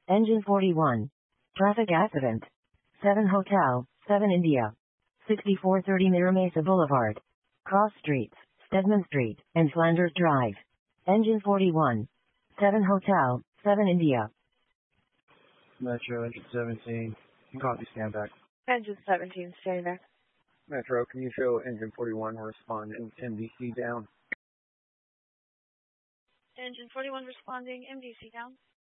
Engine 41. Traffic accident. 7 Hotel, 7 India. 6430 Mira Mesa Boulevard. Cross Streets, Stedman Street, and Flanders Drive. Engine 41. 7 Hotel, 7 India. Metro, engine 17. Copy, stand back. Engine 17, standing back. Metro, can you show engine 41 responding MDC down? Engine 41 responding, MDC down.